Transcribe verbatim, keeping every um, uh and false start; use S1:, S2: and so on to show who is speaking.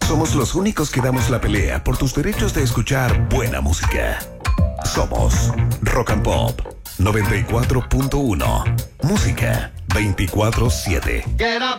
S1: Somos los únicos que damos la pelea por tus derechos de escuchar buena música. Somos Rock and Pop noventa y cuatro punto uno. Música veinticuatro siete.